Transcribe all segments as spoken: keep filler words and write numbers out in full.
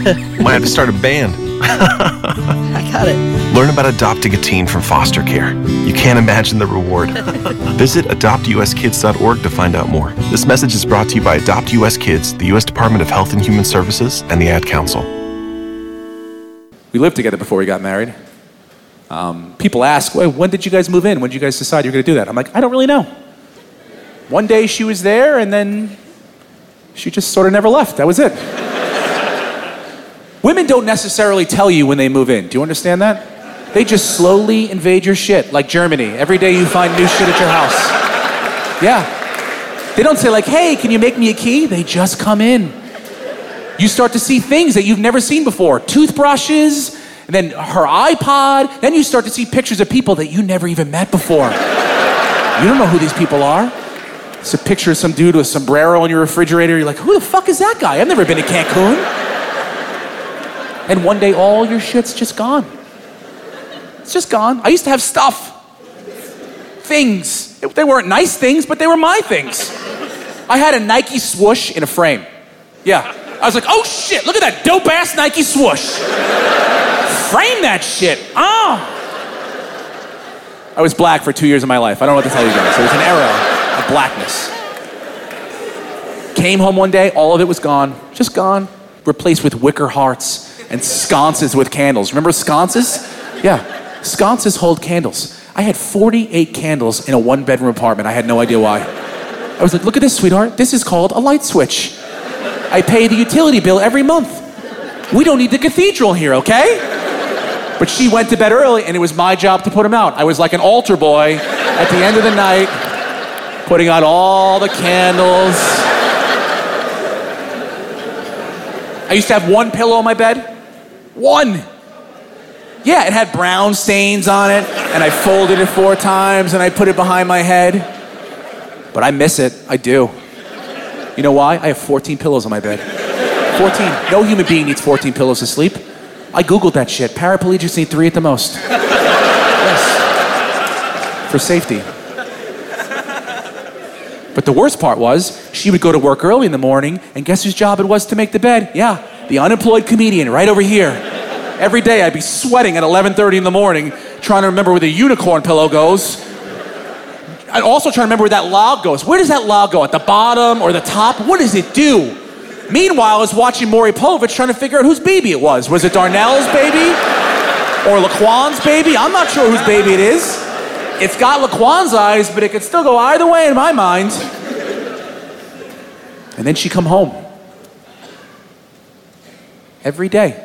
You might have to start a band. I got it. Learn about adopting a teen from foster care. You can't imagine the reward. Visit adopt u s kids dot org to find out more. This message is brought to you by Adopt U S Kids, the U S Department of Health and Human Services, and the Ad Council. We lived together before we got married. Um, people ask, well, when did you guys move in? When did you guys decide you were going to do that? I'm like, I don't really know. One day she was there, and then she just sort of never left. That was it. Women don't necessarily tell you when they move in. Do you understand that? They just slowly invade your shit, like Germany. Every day you find new shit at your house. Yeah. They don't say like, hey, can you make me a key? They just come in. You start to see things that you've never seen before. Toothbrushes, and then her iPod. Then you start to see pictures of people that you never even met before. You don't know who these people are. It's a picture of some dude with a sombrero on your refrigerator. You're like, who the fuck is that guy? I've never been to Cancun. And one day, all your shit's just gone. It's just gone. I used to have stuff. Things. They weren't nice things, but they were my things. I had a Nike swoosh in a frame. Yeah. I was like, oh shit, look at that dope-ass Nike swoosh. Frame that shit. Oh. I was black for two years of my life. I don't know what to tell you guys. It was an era of blackness. Came home one day, all of it was gone. Just gone. Replaced with wicker hearts and sconces with candles. Remember sconces? Yeah. Sconces hold candles. I had forty-eight candles in a one-bedroom apartment. I had no idea why. I was like, look at this, sweetheart. This is called a light switch. I pay the utility bill every month. We don't need the cathedral here, okay? But she went to bed early, and it was my job to put them out. I was like an altar boy at the end of the night, putting out all the candles. I used to have one pillow on my bed. One. Yeah, it had brown stains on it, and I folded it four times, and I put it behind my head. But I miss it. I do. You know why? I have fourteen pillows on my bed. fourteen. No human being needs fourteen pillows to sleep. I Googled that shit. Paraplegics need three at the most. Yes. For safety. But the worst part was, she would go to work early in the morning, and guess whose job it was to make the bed? Yeah, the unemployed comedian right over here. Every day I'd be sweating at eleven thirty in the morning, trying to remember where the unicorn pillow goes. I'd also try to remember where that log goes. Where does that log go? At the bottom or the top? What does it do? Meanwhile, I was watching Maury Povich trying to figure out whose baby it was. Was it Darnell's baby? Or Laquan's baby? I'm not sure whose baby it is. It's got Laquan's eyes, but it could still go either way in my mind. And then she'd come home. Every day.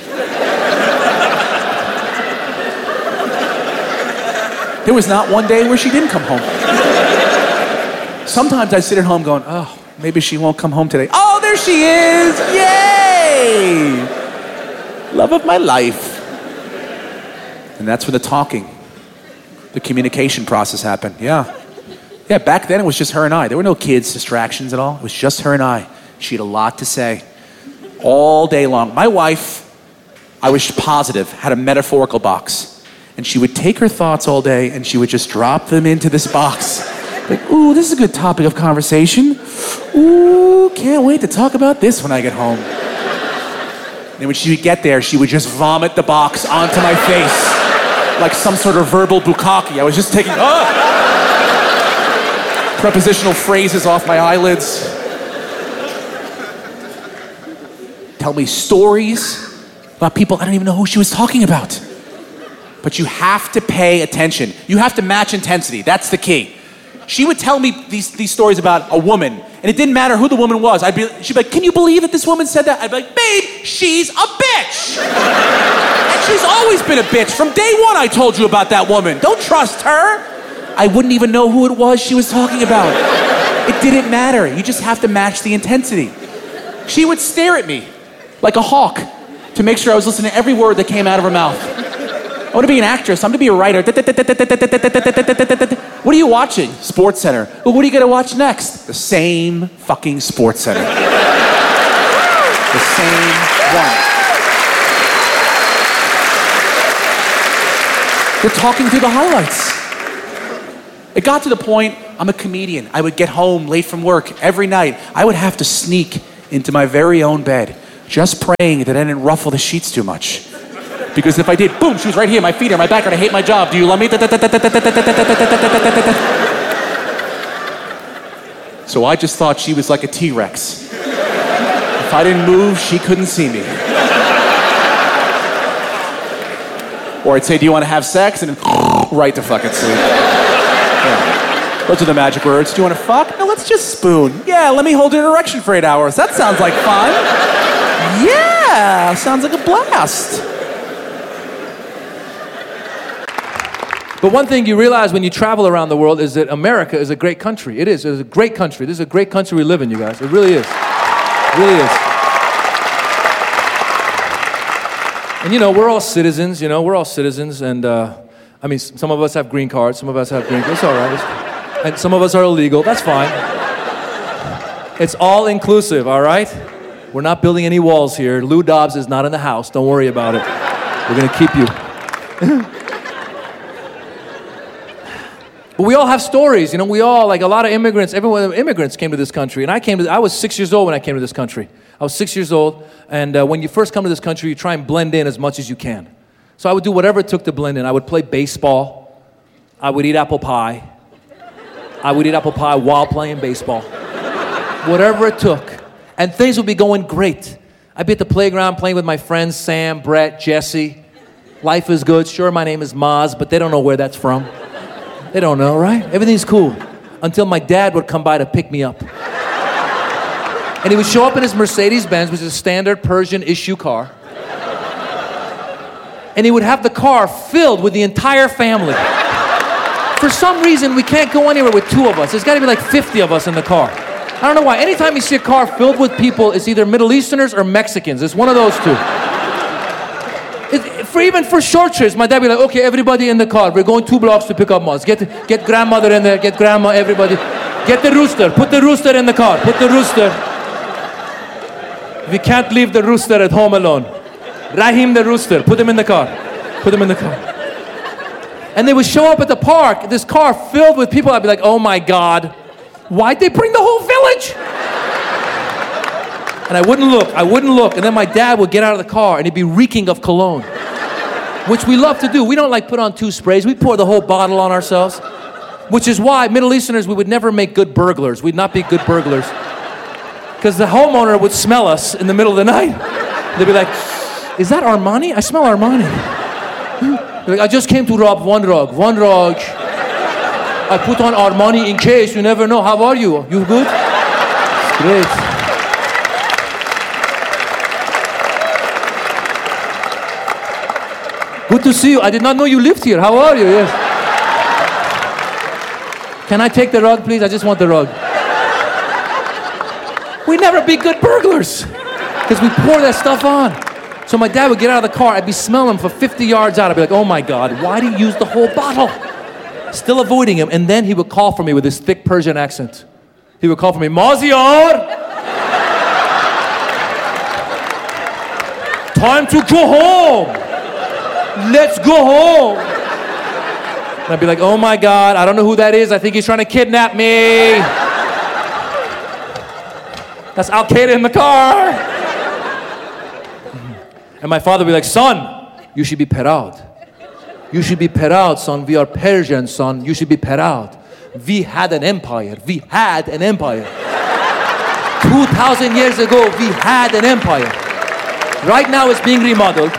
There was not one day where she didn't come home. Sometimes I sit at home going, oh, maybe she won't come home today. Oh, there she is! Yay! Love of my life. And that's when the talking, the communication process happened. Yeah. Yeah, back then it was just her and I. There were no kids, distractions at all. It was just her and I. She had a lot to say. All day long. My wife, I was positive, had a metaphorical box. And she would take her thoughts all day and she would just drop them into this box. Like, ooh, this is a good topic of conversation. Ooh, can't wait to talk about this when I get home. And when she would get there, she would just vomit the box onto my face like some sort of verbal bukkake. I was just taking, oh! Prepositional phrases off my eyelids. Tell me stories about people I don't even know who she was talking about. But you have to pay attention. You have to match intensity. That's the key. She would tell me these, these stories about a woman, and it didn't matter who the woman was. I'd be, she'd be like, can you believe that this woman said that? I'd be like, babe, she's a bitch. And she's always been a bitch. From day one, I told you about that woman. Don't trust her. I wouldn't even know who it was she was talking about. It didn't matter. You just have to match the intensity. She would stare at me like a hawk to make sure I was listening to every word that came out of her mouth. I want to be an actress. I'm going to be a writer. What are you watching? Sports Center. Well, what are you going to watch next? The same fucking Sports Center. The same one. We're talking through the highlights. It got to the point, I'm a comedian. I would get home late from work every night. I would have to sneak into my very own bed, just praying that I didn't ruffle the sheets too much. Because if I did, boom, she was right here, my feet are my back, and I hate my job. Do you love me? So I just thought she was like a T-Rex. If I didn't move, she couldn't see me. Or I'd say, do you want to have sex? And then right to fucking sleep. Yeah. Those are the magic words. Do you want to fuck? No, let's just spoon. Yeah, let me hold your erection for eight hours. That sounds like fun. Yeah, sounds like a blast. But one thing you realize when you travel around the world is that America is a great country. It is. It's a great country. This is a great country we live in, you guys. It really is. It really is. And you know, we're all citizens, you know, we're all citizens. And uh, I mean, some of us have green cards, some of us have green cards. It's all right. It's, and some of us are illegal. That's fine. It's all inclusive, all right? We're not building any walls here. Lou Dobbs is not in the house. Don't worry about it. We're going to keep you. But we all have stories, you know, we all, like a lot of immigrants, everyone, immigrants came to this country. And I came to, I was six years old when I came to this country. I was six years old, and uh, when you first come to this country, you try and blend in as much as you can. So I would do whatever it took to blend in. I would play baseball. I would eat apple pie. I would eat apple pie while playing baseball. Whatever it took. And things would be going great. I'd be at the playground playing with my friends, Sam, Brett, Jesse. Life is good. Sure, my name is Maz, but they don't know where that's from. They don't know, right? Everything's cool. Until my dad would come by to pick me up. And he would show up in his Mercedes-Benz, which is a standard Persian issue car. And he would have the car filled with the entire family. For some reason, we can't go anywhere with two of us. There's got to be like fifty of us in the car. I don't know why. Anytime you see a car filled with people, it's either Middle Easterners or Mexicans. It's one of those two. It, for even for short trips, my dad would be like, okay, everybody in the car. We're going two blocks to pick up Maz. Get, get grandmother in there. Get grandma, everybody. Get the rooster. Put the rooster in the car. Put the rooster. We can't leave the rooster at home alone. Rahim the rooster. Put him in the car. Put him in the car. And they would show up at the park, this car filled with people. I'd be like, oh my God. Why'd they bring the whole village? And I wouldn't look, I wouldn't look. And then my dad would get out of the car and he'd be reeking of cologne, which we love to do. We don't like put on two sprays. We pour the whole bottle on ourselves, which is why Middle Easterners, we would never make good burglars. We'd not be good burglars. Because the homeowner would smell us in the middle of the night. They'd be like, is that Armani? I smell Armani. Like, I just came to rob one rug, one rug. I put on Armani in case, you never know. How are you? You good? Great. Good to see you. I did not know you lived here. How are you? Yes. Can I take the rug, please? I just want the rug. We'd never be good burglars because we pour that stuff on. So my dad would get out of the car. I'd be smelling him for fifty yards out. I'd be like, oh my God, why did he use the whole bottle? Still avoiding him. And then he would call for me with his thick Persian accent. He would call for me, Maziar! Time to go home! Let's go home! And I'd be like, oh my God, I don't know who that is. I think he's trying to kidnap me. That's Al-Qaeda in the car. And my father would be like, son, you should be proud. You should be proud, son. We are Persian, son. You should be proud. We had an empire. We had an empire. two thousand years ago, we had an empire. Right now, it's being remodeled.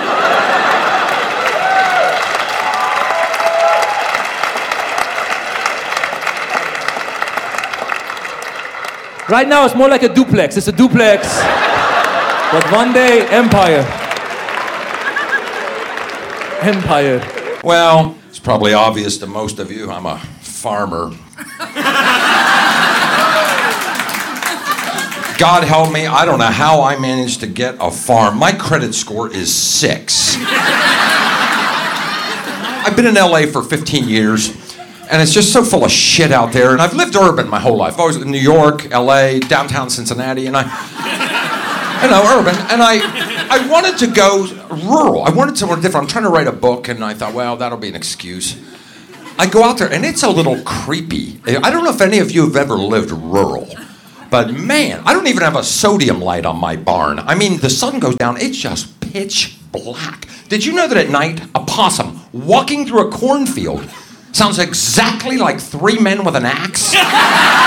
Right now, it's more like a duplex. It's a duplex. But one day, empire. Empire. Well, it's probably obvious to most of you, I'm a farmer. God help me, I don't know how I managed to get a farm. My credit score is six. I've been in L A for fifteen years, and it's just so full of shit out there. And I've lived urban my whole life. I've always in New York, L A, downtown Cincinnati, and I, you know, urban. And I, I wanted to go rural. I wanted somewhere different. I'm trying to write a book, and I thought, well, that'll be an excuse. I go out there, and it's a little creepy. I don't know if any of you have ever lived rural. But man, I don't even have a sodium light on my barn. I mean, the sun goes down, it's just pitch black. Did you know that at night, a possum walking through a cornfield sounds exactly like three men with an axe?